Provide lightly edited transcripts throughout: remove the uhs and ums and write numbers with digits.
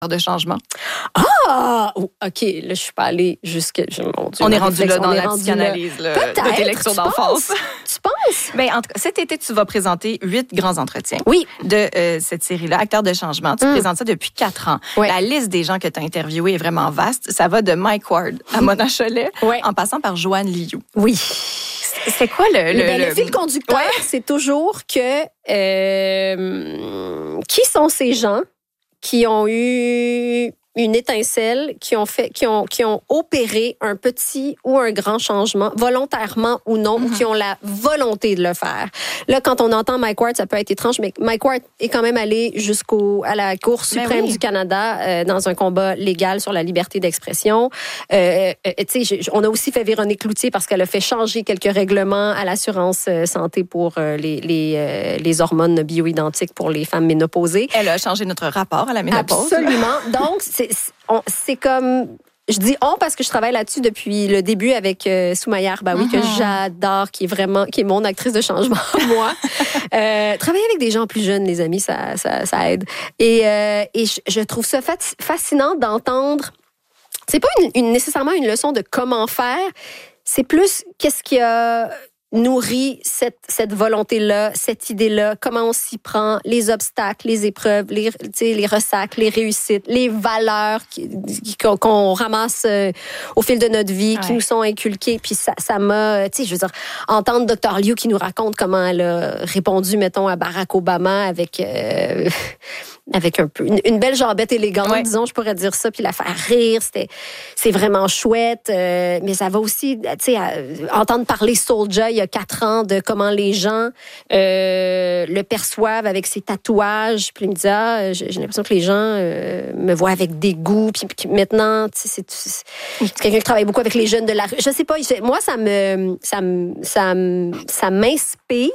de changement. Ah! OK, là, je suis pas allée jusque... Mon Dieu, on est rendu là dans la psychanalyse de tes lectures d'enfance. Tu penses? Ben, en tout cas, cet été, tu vas présenter 8 grands entretiens de cette série-là, Acteurs de changement. Tu présentes ça depuis 4 ans. Oui. La liste des gens que tu as interviewés est vraiment vaste. Ça va de Mike Ward à Mona Chollet, en passant par Joanne Liu. Oui. C'est quoi le fil conducteur, c'est toujours que qui sont ces gens qui ont eu une étincelle, qui ont opéré un petit ou un grand changement, volontairement ou non, ou qui ont la volonté de le faire. Là, quand on entend Mike Ward, ça peut être étrange, mais Mike Ward est quand même allé à la Cour suprême du Canada dans un combat légal sur la liberté d'expression. On a aussi fait Véronique Cloutier parce qu'elle a fait changer quelques règlements à l'assurance santé pour les hormones bioidentiques pour les femmes ménopausées. Elle a changé notre rapport à la ménopause. Absolument. Donc, c'est comme... Je dis on parce que je travaille là-dessus depuis le début avec Soumaya Arbaoui, que j'adore, qui est mon actrice de changement, moi. Travailler avec des gens plus jeunes, les amis, ça aide. Et je trouve ça fascinant d'entendre... C'est pas nécessairement une leçon de comment faire, c'est plus qu'est-ce qui a nourri cette volonté-là, cette idée-là, comment on s'y prend, les obstacles, les épreuves, les ressacres, les réussites, les valeurs qu'on ramasse au fil de notre vie, qui nous sont inculquées. Puis ça m'a, je veux dire, entendre Dr. Liu qui nous raconte comment elle a répondu, mettons, à Barack Obama avec un peu une belle jambette élégante, disons, je pourrais dire ça, puis la faire rire, c'est vraiment chouette. Mais ça va aussi, entendre parler Soulja il y a 4 ans de comment les gens le perçoivent avec ses tatouages. Puis il me dit, j'ai l'impression que les gens me voient avec dégoût. Puis maintenant, c'est quelqu'un qui travaille beaucoup avec les jeunes de la rue. Je sais pas, moi, ça m'inspire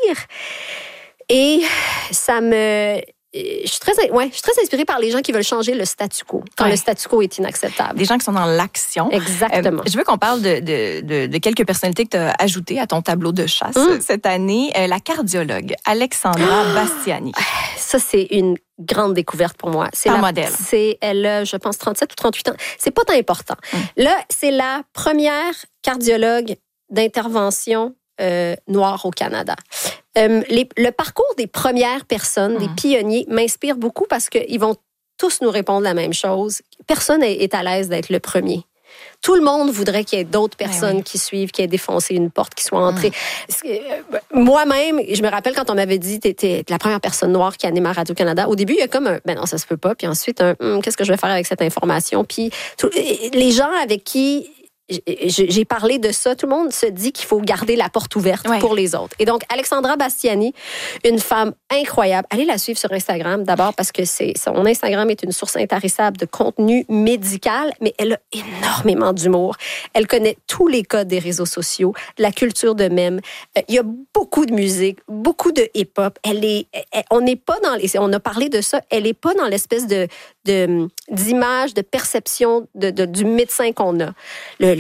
et ça me... Je suis très inspirée par les gens qui veulent changer le statu quo, quand le statu quo est inacceptable. Des gens qui sont dans l'action. Exactement. Je veux qu'on parle de quelques personnalités que tu as ajoutées à ton tableau de chasse cette année. La cardiologue Alexandra Bastiani. Ça, c'est une grande découverte pour moi. C'est un modèle. Elle a, je pense, 37 ou 38 ans. C'est pas tant important. Là, c'est la première cardiologue d'intervention noire au Canada. Le parcours des premières personnes, des pionniers, m'inspire beaucoup parce qu'ils vont tous nous répondre la même chose. Personne est à l'aise d'être le premier. Tout le monde voudrait qu'il y ait d'autres personnes qui suivent, qui aient défoncé une porte, qui soient entrées. Moi-même, je me rappelle quand on m'avait dit t'es la première personne noire qui anime à Radio-Canada. Au début, il y a comme ben non, ça se peut pas. Puis ensuite, qu'est-ce que je vais faire avec cette information? Puis les gens avec qui j'ai parlé de ça. Tout le monde se dit qu'il faut garder la porte ouverte pour les autres. Et donc, Alexandra Bastiani, une femme incroyable. Allez la suivre sur Instagram, d'abord parce que son Instagram est une source intarissable de contenu médical, mais elle a énormément d'humour. Elle connaît tous les codes des réseaux sociaux, de la culture de mème. Il y a beaucoup de musique, beaucoup de hip-hop. On n'est pas dans on a parlé de ça, elle n'est pas dans l'espèce d'image, de perception du médecin qu'on a. Le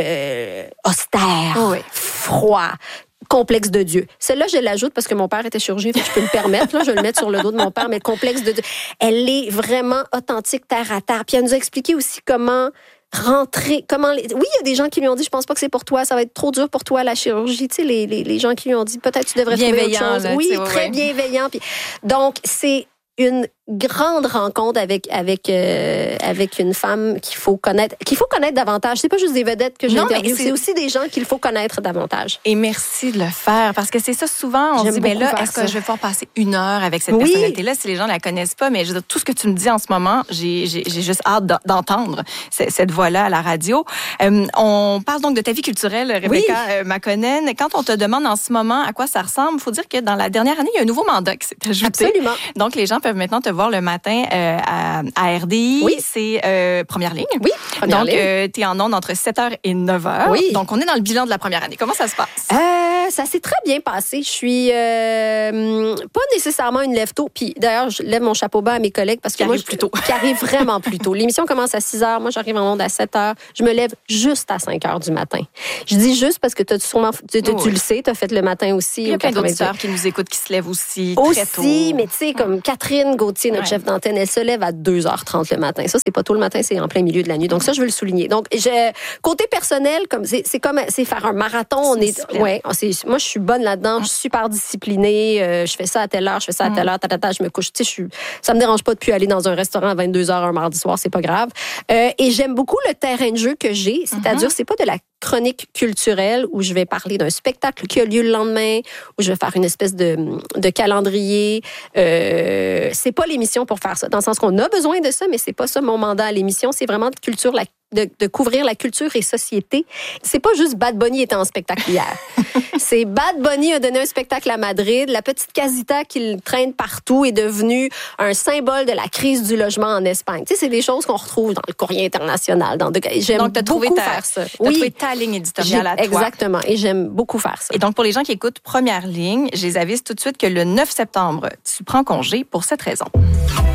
austère, froid, complexe de Dieu. Celle-là, je l'ajoute parce que mon père était chirurgien, donc je peux me permettre. Là, je vais le mettre sur le dos de mon père, mais complexe de Dieu. Elle est vraiment authentique, terre à terre. Puis elle nous a expliqué aussi comment rentrer, oui, il y a des gens qui lui ont dit, je pense pas que c'est pour toi, ça va être trop dur pour toi la chirurgie. Tu sais, les gens qui lui ont dit, peut-être tu devrais trouver autre chose. Là, oui, très bienveillant. Puis, donc, c'est une grande rencontre avec une femme qu'il faut connaître davantage. C'est pas juste des vedettes que j'interviewe, c'est aussi des gens qu'il faut connaître davantage. Et merci de le faire, parce que c'est ça, souvent, on se dit, ben là, est-ce que je vais pouvoir passer 1 heure avec cette personnalité-là si les gens la connaissent pas? Mais je veux dire, tout ce que tu me dis en ce moment, j'ai juste hâte d'entendre cette voix-là à la radio. On parle donc de ta vie culturelle, Rebecca Makonnen. Quand on te demande en ce moment à quoi ça ressemble, il faut dire que dans la dernière année, il y a un nouveau mandat qui s'est ajouté. Absolument. Donc, les gens peuvent maintenant te voir le matin à RDI. Oui. C'est première ligne. Oui, première ligne. Tu es en ondes entre 7h et 9h. Oui. Donc, on est dans le bilan de la première année. Comment ça se passe? Ça s'est très bien passé. Je suis pas nécessairement une lève-tôt. Puis d'ailleurs, je lève mon chapeau bas à mes collègues parce que qui arrive vraiment plus tôt. L'émission commence à 6h. Moi, j'arrive en ondes à 7h. Je me lève juste à 5h du matin. Je dis juste parce que tu le sais, tu as fait le matin aussi. Il y a plein d'auditeurs qui nous écoutent, qui se lèvent aussi très tôt. Mais tu sais, comme Catherine Gauthier Cloutier, notre chef d'antenne, elle se lève à 2h30 le matin. Ça, c'est pas tôt le matin, c'est en plein milieu de la nuit. Donc ça, je veux le souligner. Donc, côté personnel, comme c'est faire un marathon. Moi, je suis bonne là-dedans. Je suis super disciplinée. Je fais ça à telle heure, je fais ça à telle heure. Je me couche. Ça me dérange pas de plus aller dans un restaurant à 22h un mardi soir, c'est pas grave. Et j'aime beaucoup le terrain de jeu que j'ai. C'est-à-dire, c'est pas de la chronique culturelle où je vais parler d'un spectacle qui a lieu le lendemain, où je vais faire une espèce de calendrier. C'est pas l'émission pour faire ça. Dans le sens qu'on a besoin de ça, mais c'est pas ça mon mandat à l'émission. C'est vraiment de culture, de couvrir la culture et société. C'est pas juste Bad Bunny était en spectacle hier. C'est Bad Bunny a donné un spectacle à Madrid. La petite casita qu'il traîne partout est devenue un symbole de la crise du logement en Espagne. Tu sais, c'est des choses qu'on retrouve dans le Courrier international. J'aime donc, beaucoup faire ça. T'as trouvé ta ligne éditoriale à toi. Exactement. Et j'aime beaucoup faire ça. Et donc, pour les gens qui écoutent Première Ligne, je les avise tout de suite que le 9 septembre, tu prends congé pour cette raison.